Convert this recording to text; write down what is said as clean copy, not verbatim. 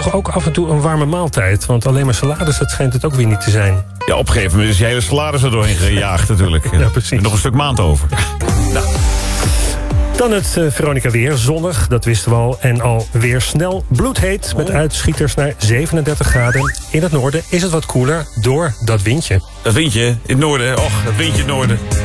toch ook af en toe een warme maaltijd? Want alleen maar salades, dat schijnt het ook weer niet te zijn. Ja, op een gegeven moment is je hele salaris er doorheen gejaagd natuurlijk. Ja, precies. Er nog een stuk maand over. Nou. Dan het Veronica weer. Zonnig, dat wisten we al. En alweer snel bloedheet met uitschieters naar 37 graden. In het noorden is het wat koeler door dat windje. Dat windje in het noorden, och, dat windje in het noorden.